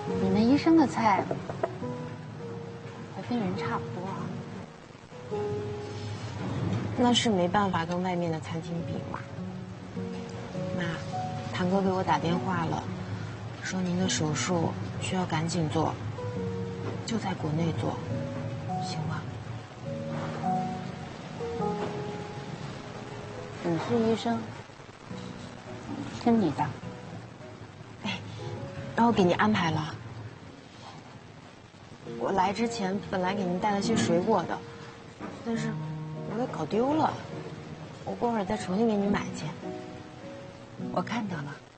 你们医生的菜和病人差不多啊。 那是没办法跟外面的餐厅比嘛。妈，堂哥给我打电话了，说您的手术需要赶紧做，就在国内做，行吗？ 你是医生，听你的。 哎，然后给您安排了。我来之前本来给您带了些水果的，但是我给搞丢了，我过会儿再重新给你买去。 我看到了。